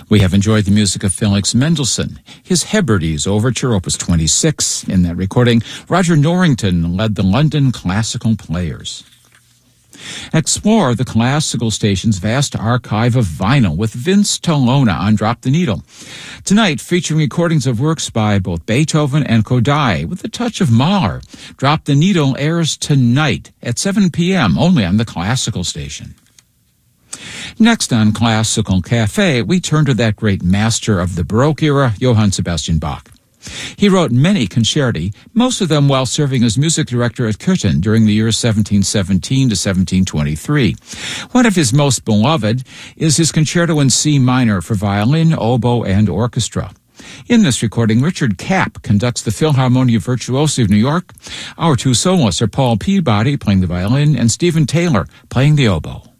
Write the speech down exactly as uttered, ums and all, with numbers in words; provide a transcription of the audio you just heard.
We have enjoyed the music of Felix Mendelssohn, his Hebrides Overture, Opus twenty-six. In that recording, Roger Norrington led the London Classical Players. Explore the classical station's vast archive of vinyl with Vince Tolona on Drop the Needle. Tonight, featuring recordings of works by both Beethoven and Kodály, with a touch of Mahler. Drop the Needle airs tonight at seven p.m. only on the classical station. Next on Classical Cafe, we turn to that great master of the Baroque era, Johann Sebastian Bach. He wrote many concerti, most of them while serving as music director at Cöthen during the years seventeen seventeen to seventeen twenty-three. One of his most beloved is his concerto in C minor for violin, oboe, and orchestra. In this recording, Richard Kapp conducts the Philharmonia Virtuosi of New York. Our two soloists are Paul Peabody playing the violin and Stephen Taylor playing the oboe.